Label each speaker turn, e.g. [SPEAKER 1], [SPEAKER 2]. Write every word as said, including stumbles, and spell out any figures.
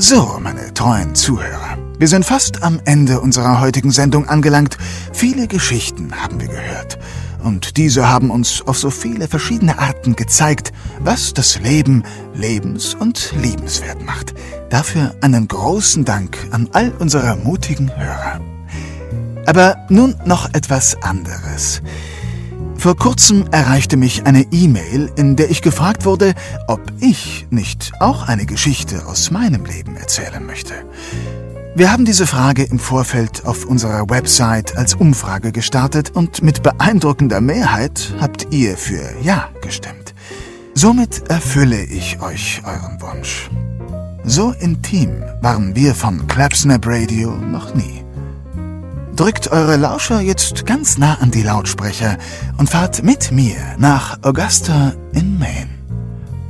[SPEAKER 1] So, meine treuen Zuhörer, wir sind fast am Ende unserer heutigen Sendung angelangt. Viele Geschichten haben wir gehört. Und diese haben uns auf so viele verschiedene Arten gezeigt, was das Leben lebens- und liebenswert macht. Dafür einen großen Dank an all unsere mutigen Hörer. Aber nun noch etwas anderes. Vor kurzem erreichte mich eine E-Mail, in der ich gefragt wurde, ob ich nicht auch eine Geschichte aus meinem Leben erzählen möchte. Wir haben diese Frage im Vorfeld auf unserer Website als Umfrage gestartet und mit beeindruckender Mehrheit habt ihr für Ja gestimmt. Somit erfülle ich euch euren Wunsch. So intim waren wir von Clapsnap Radio noch nie. Drückt eure Lauscher jetzt ganz nah an die Lautsprecher und fahrt mit mir nach Augusta in Maine.